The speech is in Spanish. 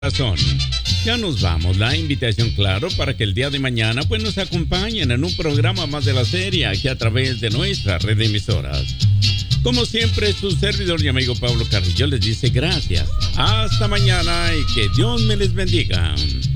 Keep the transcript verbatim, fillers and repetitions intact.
Razón. Ya nos vamos. La invitación, claro, para que el día de mañana pues nos acompañen en un programa más de la serie aquí a través de nuestra red de emisoras. Como siempre, su servidor y amigo Pablo Carrillo les dice gracias. Hasta mañana y que Dios me les bendiga.